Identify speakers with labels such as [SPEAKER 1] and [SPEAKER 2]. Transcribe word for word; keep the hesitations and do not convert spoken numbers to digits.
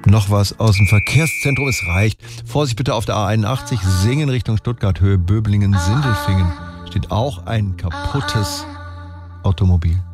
[SPEAKER 1] Noch was aus dem Verkehrszentrum, es reicht. Vorsicht bitte auf der A einundachtzig, Singen Richtung Stuttgart, Höhe Böblingen, Sindelfingen. Steht auch ein kaputtes Automobil.